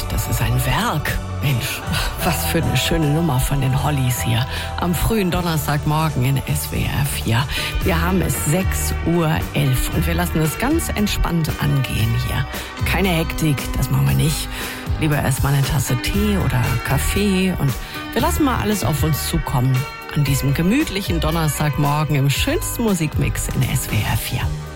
das ist ein Werk. Mensch, was für eine schöne Nummer von den Hollies hier. Am frühen Donnerstagmorgen in SWR 4. Wir haben es 6:11 Uhr und wir lassen es ganz entspannt angehen hier. Keine Hektik, das machen wir nicht. Lieber erstmal eine Tasse Tee oder Kaffee und wir lassen mal alles auf uns zukommen. An diesem gemütlichen Donnerstagmorgen im schönsten Musikmix in SWR 4.